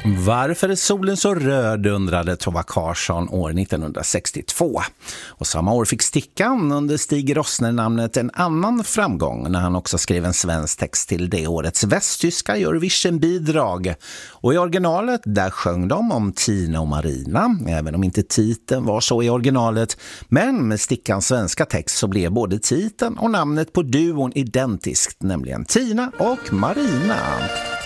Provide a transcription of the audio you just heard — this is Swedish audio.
Varför är solen så röd, undrade Tova Karlsson år 1962. Och samma år fick Stickan under Stig Rossner namnet en annan framgång när han också skrev en svensk text till det årets västtyska Eurovision-bidrag. Och i originalet där sjöng de om Tina och Marina, även om inte titeln var så i originalet. Men med Stickans svenska text så blev både titeln och namnet på duon identiskt, nämligen Tina och Marina.